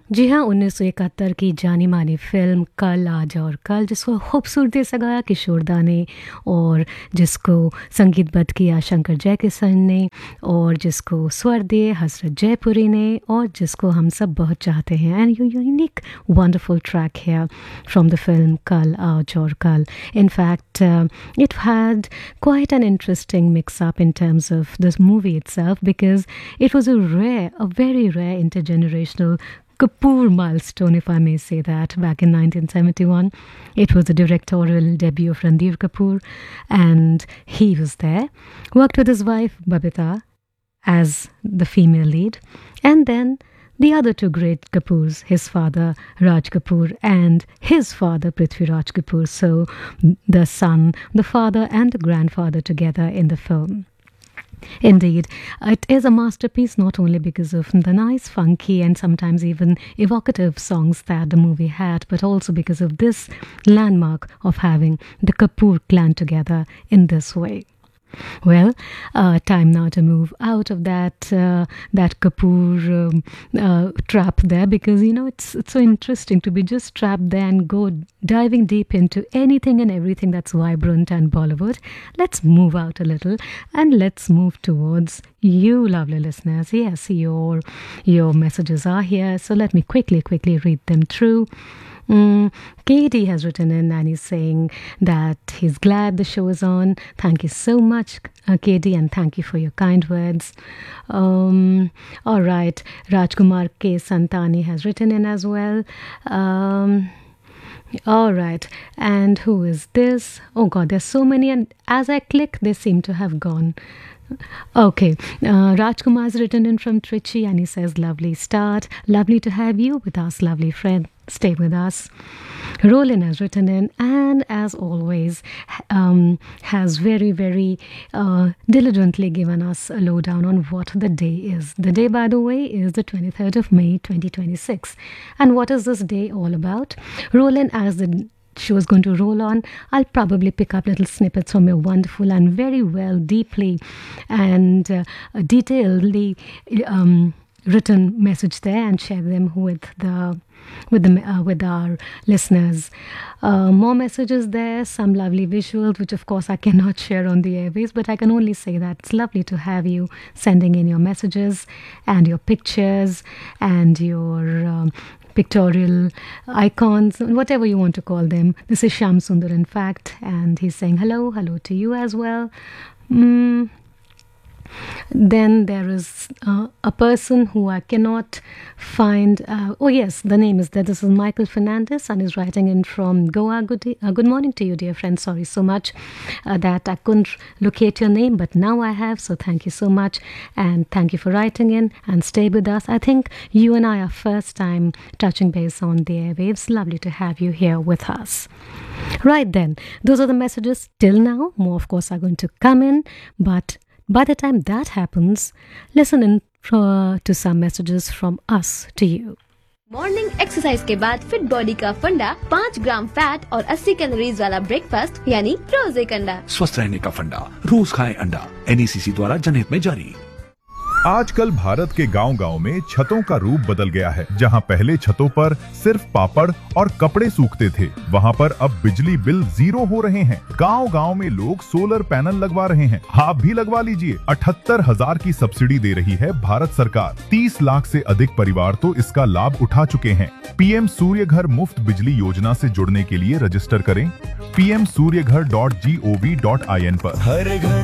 जी हाँ, 1971 की जानी-मानी फ़िल्म कल, आज और कल जिसको खूबसूरती से गाया किशोर दा ने और जिसको संगीतबद्ध किया शंकर जयकिशन ने और जिसको स्वर दिए हसरत जयपुरी ने और जिसको हम सब बहुत चाहते हैं and you unique wonderful track here from the film कल, आज और कल. In fact, it had quite an interesting mix-up in terms of this movie itself because it was a very rare intergenerational Kapoor milestone, if I may say that, back in 1971. It was the directorial debut of Ranbir Kapoor, and he was there. Worked with his wife, Babita, as the female lead. And then the other two great Kapoors, his father, Raj Kapoor, and his father, Prithviraj Kapoor. So the son, the father, and the grandfather together in the film. Indeed, it is a masterpiece not only because of the nice, funky, and sometimes even evocative songs that the movie had, but also because of this landmark of having the Kapoor clan together in this way. Well, time now to move out of that Kapoor trap there, because you know it's so interesting to be just trapped there and go diving deep into anything and everything that's vibrant and Bollywood. Let's move out a little and let's move towards you, lovely listeners. Yes, your messages are here, so let me quickly read them through. KD has written in and he's saying that he's glad the show is on. Thank you so much, KD, and thank you for your kind words. All right, Rajkumar K. Santani has written in as well. All right, and who is this? Oh God, there's so many, and as I click, they seem to have gone. Okay, Rajkumar has written in from Trichy and he says, lovely start. Lovely to have you with us, lovely friend. Stay with us. Roland has written in and as always has very diligently given us a lowdown on what the day is. The day, by the way, is the 23rd of May 2026. And what is this day all about? Roland, as the show is going to roll on, I'll probably pick up little snippets from your wonderful and very well, deeply and detailedly written message there and share them with our listeners. More messages there, some lovely visuals, which of course I cannot share on the airwaves, but I can only say that it's lovely to have you sending in your messages and your pictures and your pictorial icons, whatever you want to call them. This is Shyam Sundar, in fact, and he's saying hello to you as well. Then there is a person who I cannot find. Oh yes, the name is there. This is Michael Fernandez and is writing in from Goa. Good morning to you, dear friend. Sorry so much that I couldn't locate your name, but now I have, so thank you so much and thank you for writing in and stay with us. I think you and I are first time touching base on the airwaves. Lovely to have you here with us. Right then, those are the messages till now. More of course are going to come in, but by the time that happens, listen in to some messages from us to you. Morning exercise के बाद fit body का फंडा 5 ग्राम fat और 80 calories वाला breakfast यानी रोज एक अंडा. स्वस्थ रहने का फंडा, रोज खाएं अंडा. NECC द्वारा जनहित में जारी. आजकल भारत के गांव-गांव में छतों का रूप बदल गया है. जहां पहले छतों पर सिर्फ पापड़ और कपड़े सूखते थे, वहां पर अब बिजली बिल 0 हो रहे हैं. गांव-गांव में लोग सोलर पैनल लगवा रहे हैं. आप भी लगवा लीजिए. 78,000 की सब्सिडी दे रही है भारत सरकार. 30 लाख से अधिक परिवार तो इसका लाभ उठा चुके हैं. PM सूर्यघर मुफ्त बिजली योजना से जुड़ने के लिए रजिस्टर करें pmsuryaghar.gov.in पर.